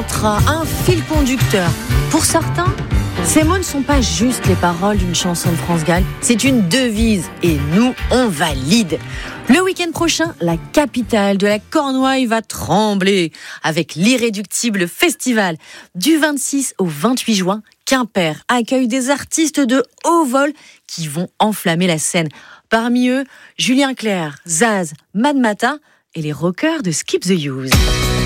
mantra, un fil conducteur. Pour certains, ces mots ne sont pas juste les paroles d'une chanson de France Gall, c'est une devise et nous, on valide. Le week-end prochain, la capitale de la Cornouaille va trembler avec l'Irréductible Festival. Du 26 au 28 juin, Quimper accueille des artistes de haut vol qui vont enflammer la scène. Parmi eux, Julien Clerc, Zaz, Mad Mata et les rockers de Skip the Use.